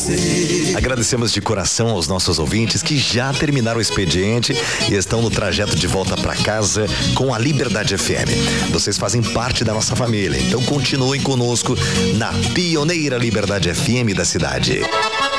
Agradecemos de coração aos nossos ouvintes que já terminaram o expediente e estão no trajeto de volta para casa com a Liberdade FM. Vocês fazem parte da nossa família, então continuem conosco na pioneira Liberdade FM da cidade.